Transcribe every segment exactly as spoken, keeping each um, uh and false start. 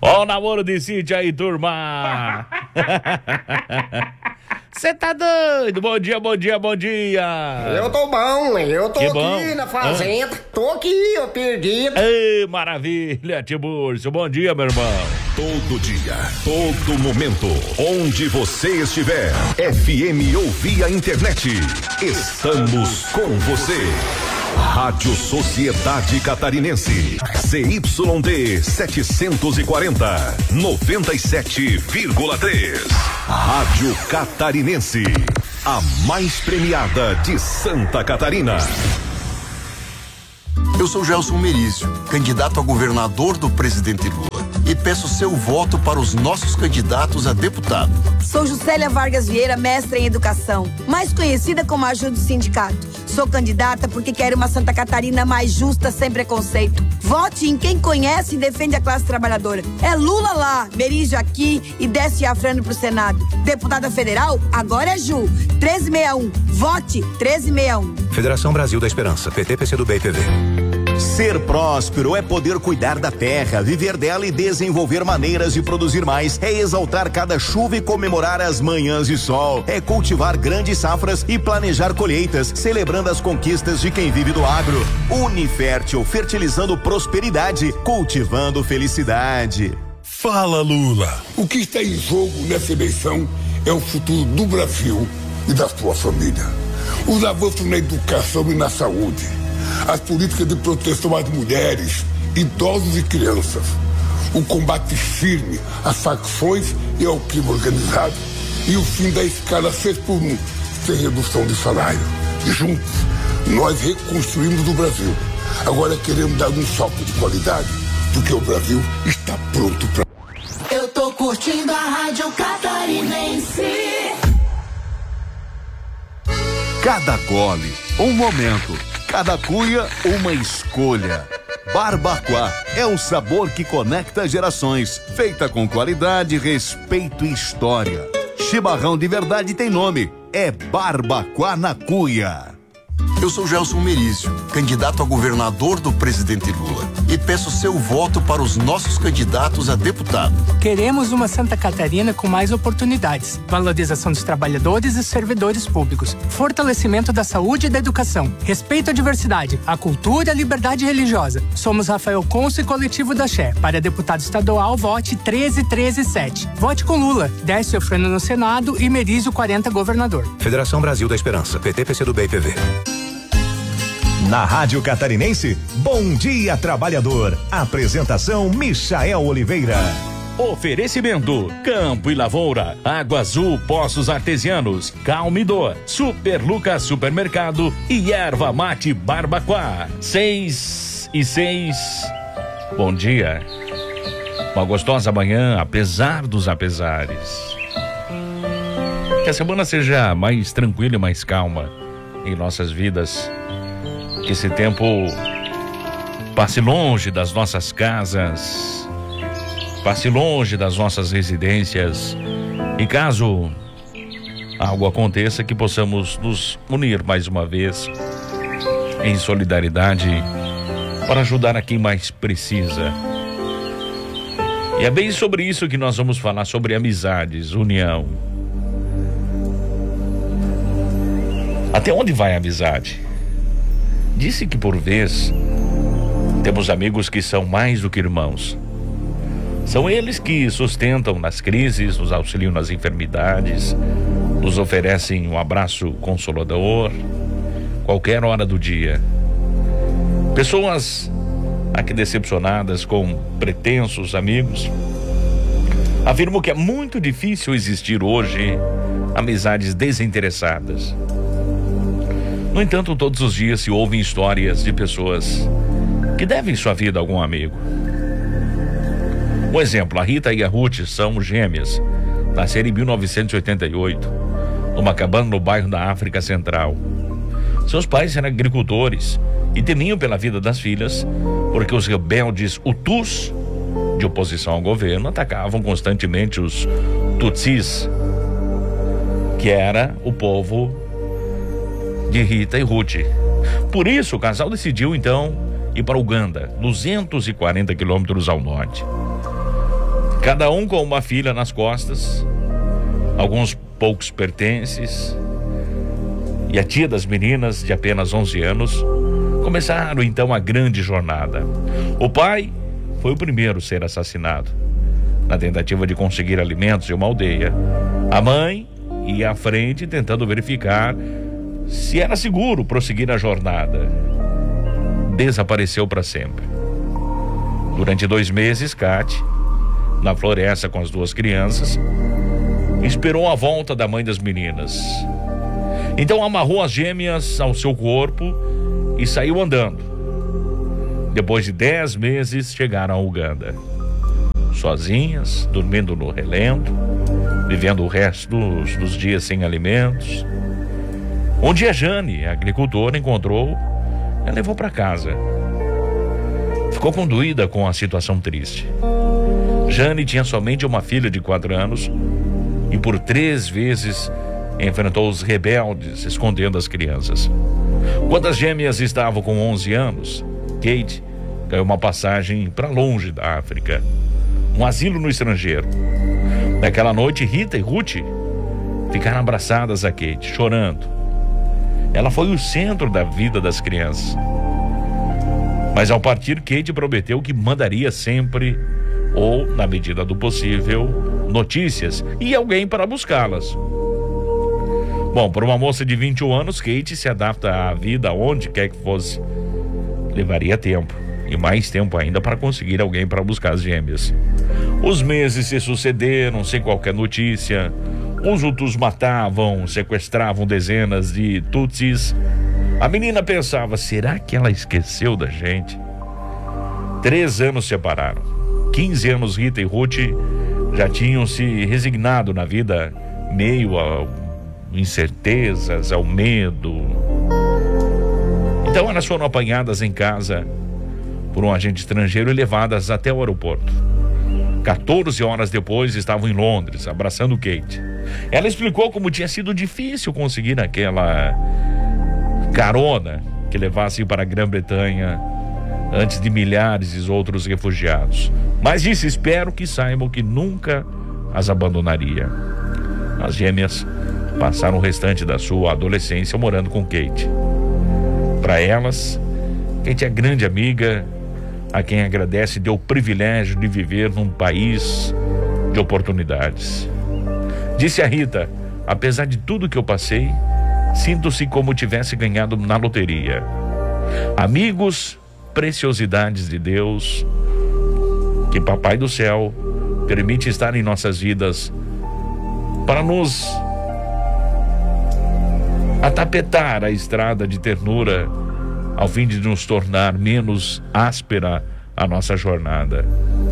Ó o namoro de Cíntia aí, turma. Você tá doido? Bom dia, bom dia, bom dia. Eu tô bom, eu tô que aqui bom. na fazenda. Ah. Tô aqui, eu perdido. Ei, maravilha, Tiburcio. Bom dia, meu irmão. Todo dia, todo momento, onde você estiver. F M ou via internet. Estamos com você. Rádio Sociedade Catarinense. C Y D setecentos e quarenta, noventa e sete vírgula três. Rádio Catarinense. A mais premiada de Santa Catarina. Eu sou Gelson Merizio, candidato a governador do presidente Lula, e peço seu voto para os nossos candidatos a deputado. Sou Juscelia Vargas Vieira, mestra em educação, mais conhecida como Aju do Sindicato. Sou candidata porque quero uma Santa Catarina mais justa, sem preconceito. Vote em quem conhece e defende a classe trabalhadora. É Lula lá, Merizio aqui e desce Afrano pro Senado. Deputada federal, agora é Ju. treze sessenta e um. Vote treze sessenta e um. Federação Brasil da Esperança, P T, P C do B e P V. Ser próspero é poder cuidar da terra, viver dela e desenvolver maneiras de produzir mais. É exaltar cada chuva e comemorar as manhãs de sol. É cultivar grandes safras e planejar colheitas, celebrando as conquistas de quem vive do agro. Unifértil, fertilizando prosperidade, cultivando felicidade. Fala, Lula. O que está em jogo nessa eleição é o futuro do Brasil e da sua família. Os avanços na educação e na saúde. As políticas de proteção às mulheres, idosos e crianças. O combate firme às facções e ao crime organizado. E o fim da escala seis por um, sem redução de salário. E juntos, nós reconstruímos o Brasil. Agora queremos dar um salto de qualidade, porque o Brasil está pronto para... Eu tô curtindo a Rádio Catarinense. Cada gole, um momento. Cada cuia, uma escolha. Barbacoa é o sabor que conecta gerações. Feita com qualidade, respeito e história. Chimarrão de verdade tem nome. É Barbacoa na Cuia. Eu sou Gelson Merizio, candidato a governador do presidente Lula, e peço seu voto para os nossos candidatos a deputado. Queremos uma Santa Catarina com mais oportunidades, valorização dos trabalhadores e servidores públicos, fortalecimento da saúde e da educação, respeito à diversidade, à cultura e à liberdade religiosa. Somos Rafael Conso e Coletivo da Xé. Para deputado estadual, vote treze treze sete. Vote com Lula, Décio Frano no Senado e Merizio quarenta governador. Federação Brasil da Esperança, P T, P C do B e P V. Na Rádio Catarinense, Bom Dia Trabalhador. Apresentação Michael Oliveira. Oferecimento: Campo e Lavoura, Água Azul Poços Artesianos, Calmidor, Super Lucas Supermercado e Erva Mate Barbacoa. Seis e seis. Bom dia. Uma gostosa manhã, apesar dos apesares. Que a semana seja mais tranquila e mais calma em nossas vidas. Que esse tempo passe longe das nossas casas, passe longe das nossas residências. E caso algo aconteça, que possamos nos unir mais uma vez em solidariedade para ajudar a quem mais precisa. E é bem sobre isso que nós vamos falar, sobre amizades, união. Até onde vai a amizade? Disse que por vez temos amigos que são mais do que irmãos. São eles que sustentam nas crises, nos auxiliam nas enfermidades, nos oferecem um abraço consolador, qualquer hora do dia. Pessoas aqui decepcionadas com pretensos amigos afirmam que é muito difícil existir hoje amizades desinteressadas. No entanto, todos os dias se ouvem histórias de pessoas que devem sua vida a algum amigo. Um exemplo, a Rita e a Ruth são gêmeas. Nasceram em mil novecentos e oitenta e oito, numa cabana no bairro da África Central. Seus pais eram agricultores e temiam pela vida das filhas, porque os rebeldes Hutus, de oposição ao governo, atacavam constantemente os Tutsis, que era o povo de Rita e Ruth. Por isso, o casal decidiu então ir para Uganda, duzentos e quarenta quilômetros ao norte. Cada um com uma filha nas costas, alguns poucos pertences, e a tia das meninas, de apenas onze anos, começaram então a grande jornada. O pai foi o primeiro a ser assassinado, na tentativa de conseguir alimentos em uma aldeia. A mãe ia à frente tentando verificar se era seguro prosseguir a jornada. Desapareceu para sempre. Durante dois meses, Kate, na floresta com as duas crianças, esperou a volta da mãe das meninas. Então amarrou as gêmeas ao seu corpo e saiu andando. Depois de dez meses, chegaram a Uganda. Sozinhas, dormindo no relento, vivendo o resto dos, dos dias sem alimentos. Um dia, Jane, a agricultora, encontrou e a levou para casa. Ficou condoída com a situação triste. Jane tinha somente uma filha de quatro anos e por três vezes enfrentou os rebeldes, escondendo as crianças. Quando as gêmeas estavam com onze anos, Kate ganhou uma passagem para longe da África, um asilo no estrangeiro. Naquela noite, Rita e Ruth ficaram abraçadas a Kate, chorando. Ela foi o centro da vida das crianças. Mas ao partir, Kate prometeu que mandaria sempre, ou na medida do possível, notícias e alguém para buscá-las. Bom, para uma moça de vinte e um anos, Kate se adapta à vida onde quer que fosse. Levaria tempo, e mais tempo ainda, para conseguir alguém para buscar as gêmeas. Os meses se sucederam sem qualquer notícia. Os Hutus matavam, sequestravam dezenas de Tutsis. A menina pensava, será que ela esqueceu da gente? Três anos separaram. quinze anos, Rita e Ruth já tinham se resignado na vida, meio a incertezas, ao medo. Então elas foram apanhadas em casa por um agente estrangeiro e levadas até o aeroporto. quatorze horas depois estavam em Londres, abraçando Kate. Ela explicou como tinha sido difícil conseguir aquela carona que levasse para a Grã-Bretanha antes de milhares de outros refugiados. Mas disse, espero que saibam que nunca as abandonaria. As gêmeas passaram o restante da sua adolescência morando com Kate. Para elas, Kate é grande amiga, a quem agradece deu o privilégio de viver num país de oportunidades. Disse a Rita, apesar de tudo que eu passei, sinto-se como tivesse ganhado na loteria. Amigos, preciosidades de Deus, que Papai do Céu permite estar em nossas vidas para nos atapetar a estrada de ternura, ao fim de nos tornar menos áspera a nossa jornada.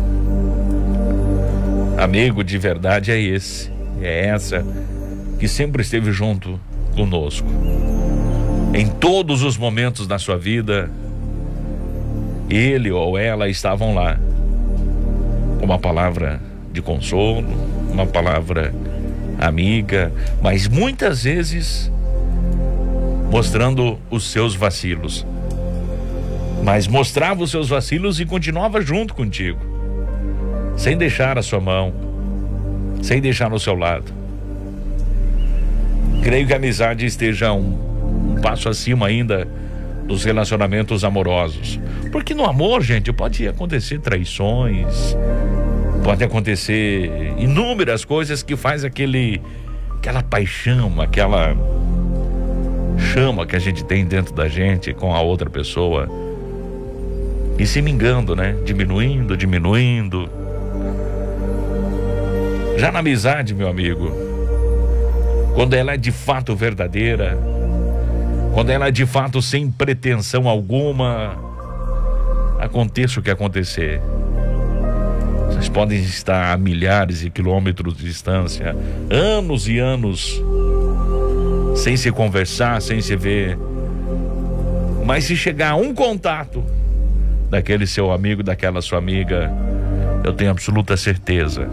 Amigo de verdade é esse, é essa que sempre esteve junto conosco. Em todos os momentos da sua vida, ele ou ela estavam lá. Uma palavra de consolo, uma palavra amiga, mas muitas vezes mostrando os seus vacilos. Mas mostrava os seus vacilos e continuava junto contigo, sem deixar a sua mão, sem deixar no seu lado. Creio que a amizade esteja um, um passo acima ainda dos relacionamentos amorosos. Porque no amor, gente, pode acontecer traições, pode acontecer inúmeras coisas que faz aquele, aquela paixão, aquela chama que a gente tem dentro da gente com a outra pessoa e se mingando, né? Diminuindo, diminuindo. Já na amizade, meu amigo, quando ela é de fato verdadeira, quando ela é de fato sem pretensão alguma, aconteça o que acontecer, vocês podem estar a milhares de quilômetros de distância, anos e anos, sem se conversar, sem se ver, mas se chegar a um contato daquele seu amigo, daquela sua amiga, eu tenho absoluta certeza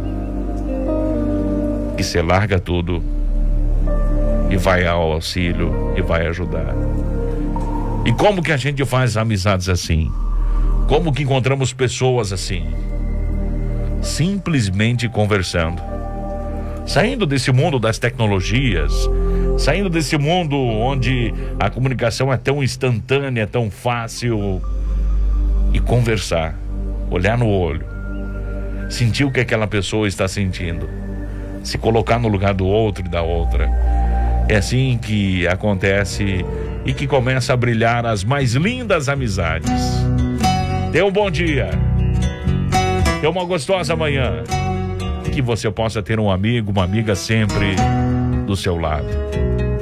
que você larga tudo e vai ao auxílio e vai ajudar. E como que a gente faz amizades assim? Como que encontramos pessoas assim? simplesmente conversando. Saindo desse mundo das tecnologias, saindo desse mundo onde a comunicação é tão instantânea, tão fácil, e conversar, olhar no olho, sentir o que aquela pessoa está sentindo, se colocar no lugar do outro e da outra. É assim que acontece e que começa a brilhar as mais lindas amizades. Tenha um bom dia, tenha uma gostosa manhã, e que você possa ter um amigo, uma amiga sempre do seu lado.